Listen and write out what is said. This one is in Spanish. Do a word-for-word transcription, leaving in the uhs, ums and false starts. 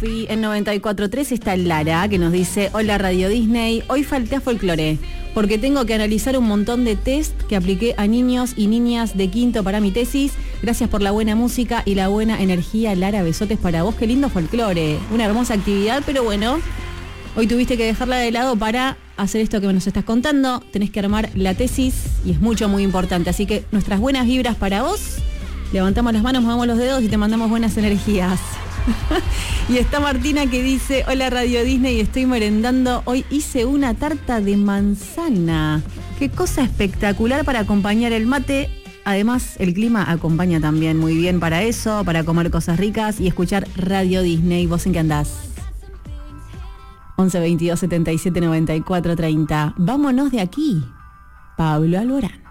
Sofi. En noventa y cuatro punto tres está Lara, que nos dice: hola Radio Disney, hoy falté a folclore, porque tengo que analizar un montón de test que apliqué a niños y niñas de quinto para mi tesis. Gracias por la buena música y la buena energía, Lara, besotes para vos. Qué lindo folclore, una hermosa actividad, pero bueno, hoy tuviste que dejarla de lado para hacer esto que nos estás contando. Tenés que armar la tesis y es mucho, muy importante. Así que nuestras buenas vibras para vos. Levantamos las manos, movemos los dedos y te mandamos buenas energías. Y está Martina que dice: hola Radio Disney, estoy merendando. Hoy hice una tarta de manzana. Qué cosa espectacular para acompañar el mate. Además, el clima acompaña también muy bien para eso, para comer cosas ricas y escuchar Radio Disney. ¿Vos en qué andás? once veintidós setenta y siete noventa y cuatro treinta. Vámonos de aquí, Pablo Alborán.